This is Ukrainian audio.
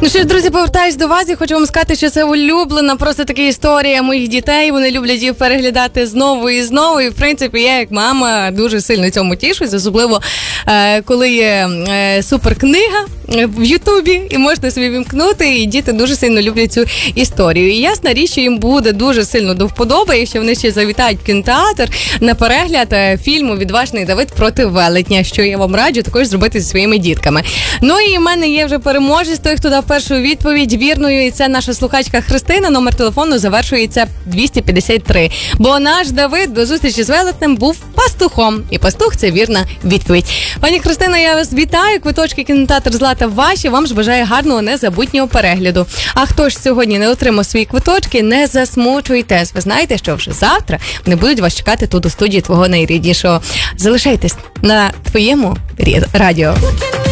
Ну що ж, друзі, повертаюсь до вас і хочу вам сказати, що це улюблена просто така історія моїх дітей. Вони люблять її переглядати знову і знову. І, в принципі, я як мама дуже сильно цьому тішусь, особливо коли є суперкнига в Ютубі, і можна собі вімкнути, і діти дуже сильно люблять цю історію. І ясна річ, що їм буде дуже сильно до вподоби, якщо вони ще завітають в кінотеатр на перегляд фільму «Відважний Давид проти велетня», що я вам раджу також зробити зі своїми дітками. Ну і в мене є вже переможець, той, хто дав першу відповідь вірною, і це наша слухачка Христина. Номер телефону завершується 253. Бо наш Давид до зустрічі з велетнем був пастухом. І пастух – це вірна відповідь. Пані Христина, я вас вітаю. Квиточки кінотеатр «Злата» ваші. Вам ж бажаю гарного, незабутнього перегляду. А хто ж сьогодні не отримав свої квиточки, не засмучуйтесь. Ви знаєте, що вже завтра вони будуть вас чекати тут у студії твого найріднішого. Залишайтесь на твоєму радіо.